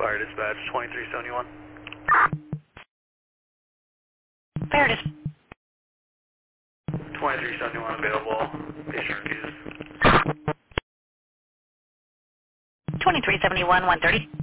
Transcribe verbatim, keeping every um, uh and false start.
Fire dispatch, twenty-three seventy-one. Fire dis- twenty-three seventy-one available. Patient reviews. twenty-three seventy-one, one thirty.